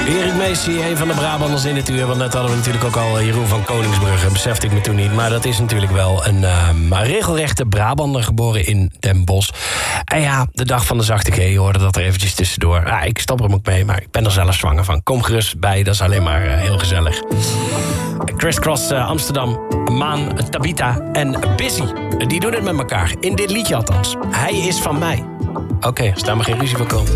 Erik Meesie, een van de Brabanders in het uur. Want net hadden we natuurlijk ook al Jeroen van Koningsbrugge. Besefte ik me toen niet. Maar dat is natuurlijk wel een regelrechte Brabander, geboren in Den Bosch. En ja, de dag van de zachte G, je hoorde dat er eventjes tussendoor. Ja, ik stop er ook mee, maar ik ben er zelf zwanger van. Kom gerust bij, dat is alleen maar heel gezellig. Crisscross Amsterdam, Maan, Tabita en Busy. Die doen het met elkaar. In dit liedje althans. Hij is van mij. Oké, als daar maar geen ruzie van komt.